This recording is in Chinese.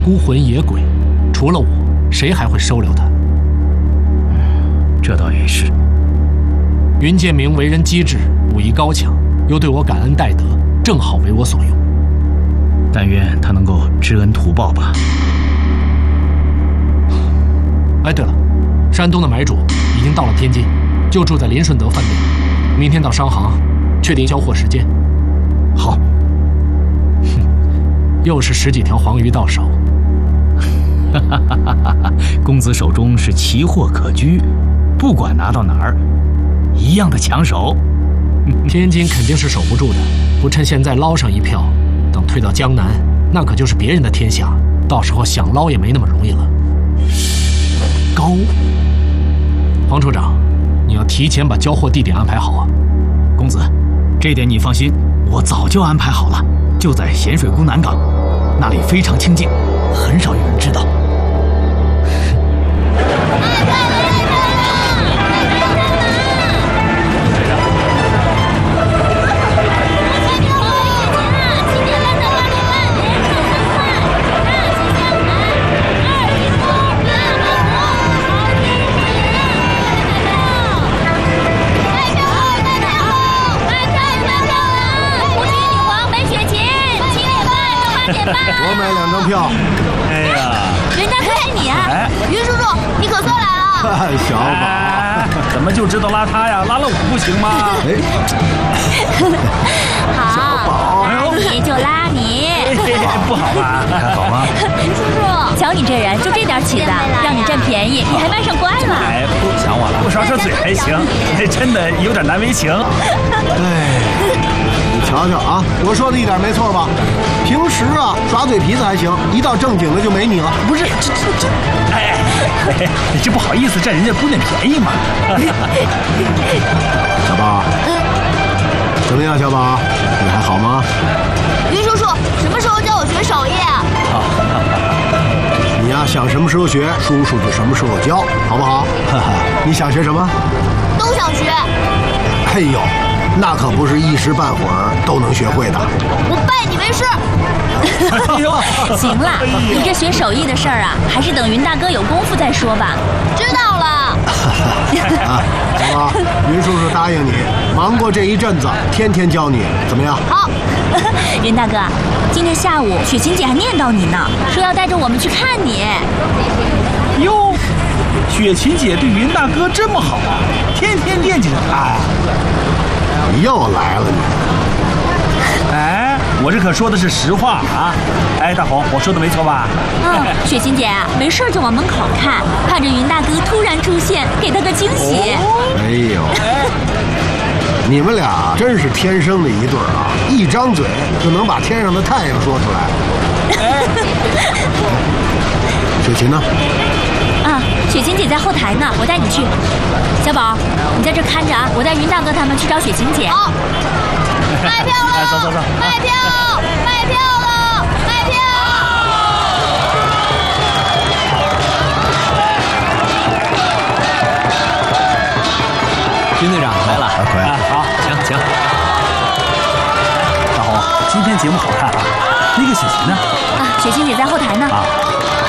孤魂野鬼，除了我，谁还会收留他？ 这倒也是。 云建明为人机智，武艺高强，又对我感恩戴德，正好为我所用。 但愿他能够知恩图报吧。 哎，对了，山东的买主已经到了天津，就住在林顺德饭店。明天到商行，确定交货时间。 好。 又是10几条黄鱼到手。 公子手中是奇货可居，不管拿到哪儿，一样的抢手。 天津肯定是守不住的，不趁现在捞上一票，等退到江南，那可就是别人的天下，到时候想捞也没那么容易了。高，黄处长，你要提前把交货地点安排好啊。 公子，这点你放心，我早就安排好了，就在咸水沽南港，那里非常清静，很少有人知道。 我买2张票。 哎呀， 云大哥是你啊！云叔叔，你可算来了。 小宝， 怎么就知道拉他呀？拉了我不行吗？ 好，拉你就拉你。 不好吧？ 还好吗？ 云叔叔， 瞧你这人，就这点起子，让你占便宜，你还卖上乖了。 哎，不想我了，不耍嘴还行，真的有点难为情。 瞧瞧啊，我说的一点没错吧？平时啊耍嘴皮子还行，一到正经的就没你了。 不是，哎，你这不好意思占人家姑娘便宜嘛？ 小宝，怎么样，小宝，你还好吗？ 云叔叔，什么时候教我学手艺啊？ 你呀，想什么时候学，叔叔就什么时候教，好不好？你想学什么？ 都想学。 哎呦，那可不是一时半会儿都能学会的。 我拜你为师。 行了，你这学手艺的事儿啊，还是等云大哥有功夫再说吧。 知道了。 啊，小宝，云叔叔答应你，忙过这一阵子，天天教你，怎么样？ 好。 云大哥，今天下午雪琴姐还念叨你呢，说要带着我们去看你。 哟，雪琴姐对云大哥这么好啊，天天惦记着他呀。 你又来了你。 哎，我这可说的是实话啊！哎，大红，我说的没错吧？ 雪琴姐啊，没事就往门口看，怕着云大哥突然出现，给他个惊喜。 哎呦，你们俩真是天生的一对啊！一张嘴就能把天上的太阳说出来。雪琴呢？ 啊，雪琴姐在后台呢，我带你去。小宝，你在这看着啊，我带云大哥他们去找雪琴姐。 好。卖票了！ 走， 卖票！卖票了！卖票！ 军队长来了，回来。 好， 请。 大红，今天节目好看啊！那个雪琴呢？ 啊，雪琴姐在后台呢。